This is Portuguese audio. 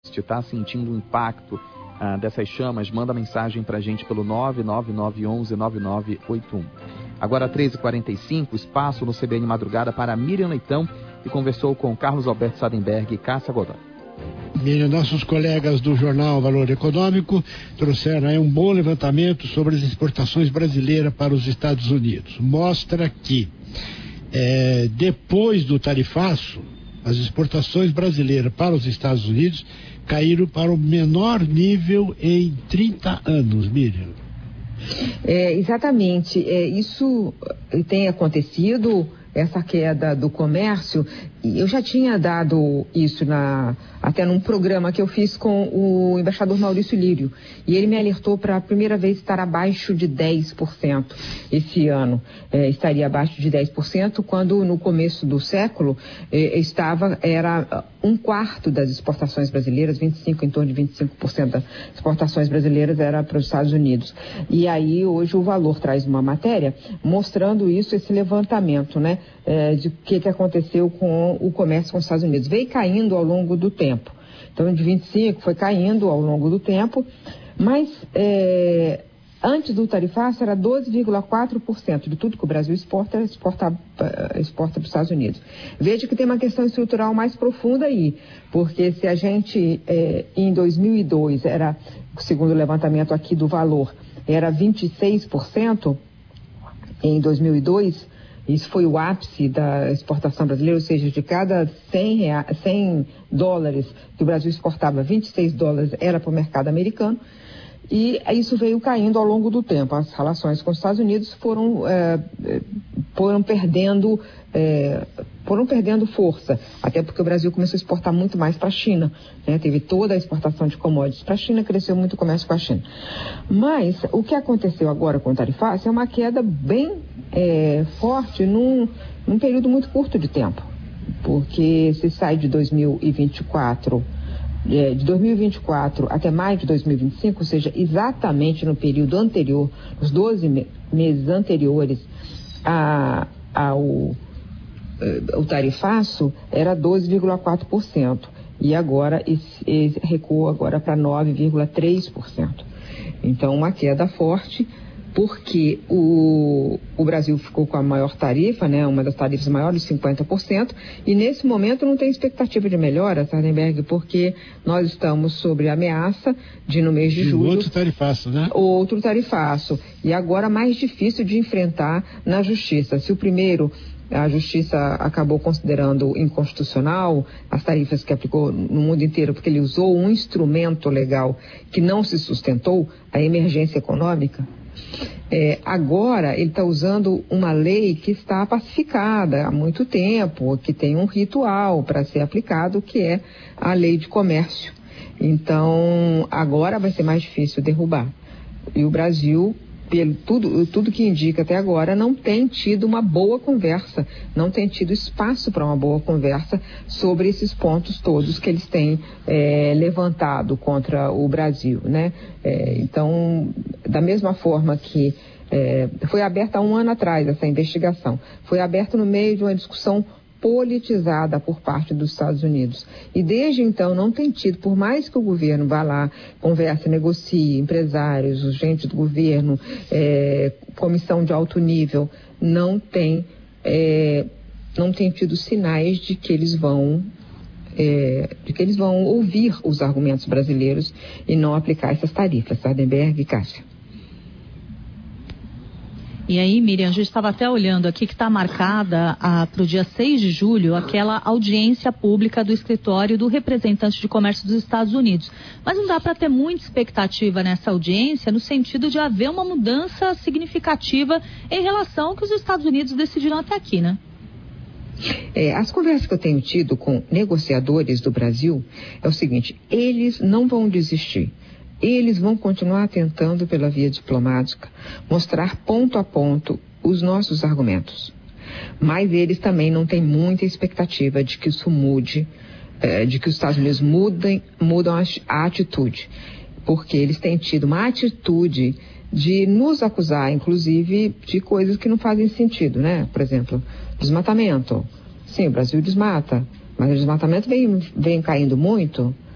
está sentindo o impacto dessas chamas, manda mensagem para a gente pelo 99911-9981. Agora 13h45, espaço no CBN Madrugada para Miriam Leitão, que conversou com Carlos Alberto Sadenberg e Cássia Godoy. Miriam, nossos colegas do jornal Valor Econômico trouxeram aí um bom levantamento sobre as exportações brasileiras para os Estados Unidos. Mostra que depois do tarifaço, as exportações brasileiras para os Estados Unidos caíram para o menor nível em 30 anos, Miriam. Exatamente. Isso tem acontecido, essa queda do comércio. Eu já tinha dado isso até num programa que eu fiz com o embaixador Maurício Lírio, e ele me alertou para a primeira vez estar abaixo de 10% esse ano. Estaria abaixo de 10%, quando no começo do século era um quarto das exportações brasileiras, em torno de 25% das exportações brasileiras era para os Estados Unidos. E aí hoje o Valor traz uma matéria mostrando isso, esse levantamento, né, de o que aconteceu com o comércio com os Estados Unidos. Veio caindo ao longo do tempo. Então, de 25 foi caindo ao longo do tempo, mas antes do tarifaço era 12,4% de tudo que o Brasil exporta para os Estados Unidos. Veja que tem uma questão estrutural mais profunda aí, porque se a gente em 2002 era, segundo o levantamento aqui do Valor, era 26%, em 2002, isso foi o ápice da exportação brasileira, ou seja, de cada 100 dólares que o Brasil exportava, 26 dólares era para o mercado americano, e isso veio caindo ao longo do tempo. As relações com os Estados Unidos foram perdendo força, até porque o Brasil começou a exportar muito mais para a China, né? Teve toda a exportação de commodities para a China, cresceu muito o comércio com a China. Mas o que aconteceu agora com o tarifaço é uma queda bem forte num período muito curto de tempo, porque se sai de 2024 até maio de 2025, ou seja, exatamente no período anterior, os 12 meses anteriores ao tarifaço, era 12,4%, e agora recuou agora para 9,3%. Então, uma queda forte, porque o Brasil ficou com a maior tarifa, né, uma das tarifas maiores, 50%, e nesse momento não tem expectativa de melhora, Sadenberg, porque nós estamos sobre ameaça de, no mês de julho... Outro tarifaço, né? Outro tarifaço, e agora mais difícil de enfrentar na Justiça. Se o primeiro, a Justiça acabou considerando inconstitucional as tarifas que aplicou no mundo inteiro, porque ele usou um instrumento legal que não se sustentou, a emergência econômica. Agora ele está usando uma lei que está pacificada há muito tempo, que tem um ritual para ser aplicado, que é a lei de comércio. Então agora vai ser mais difícil derrubar. E o Brasil, pelo tudo que indica até agora, não tem tido uma boa conversa, não tem tido espaço para uma boa conversa sobre esses pontos todos que eles têm levantado contra o Brasil, né? Então, da mesma forma que foi aberta há um ano atrás essa investigação, foi aberta no meio de uma discussão politizada por parte dos Estados Unidos. E desde então não tem tido, por mais que o governo vá lá, converse, negocie, empresários, gente do governo, comissão de alto nível, não tem tido sinais de que eles vão ouvir os argumentos brasileiros e não aplicar essas tarifas. Sadenberg e Cássia. E aí, Miriam, a gente estava até olhando aqui que está marcada para o dia 6 de julho aquela audiência pública do escritório do representante de comércio dos Estados Unidos. Mas não dá para ter muita expectativa nessa audiência no sentido de haver uma mudança significativa em relação ao que os Estados Unidos decidiram até aqui, né? As conversas que eu tenho tido com negociadores do Brasil é o seguinte: eles não vão desistir. Eles vão continuar tentando, pela via diplomática, mostrar ponto a ponto os nossos argumentos. Mas eles também não têm muita expectativa de que isso mude, de que os Estados Unidos mudam a atitude. Porque eles têm tido uma atitude de nos acusar, inclusive, de coisas que não fazem sentido, né? Por exemplo, desmatamento. Sim, o Brasil desmata, mas o desmatamento vem caindo muito.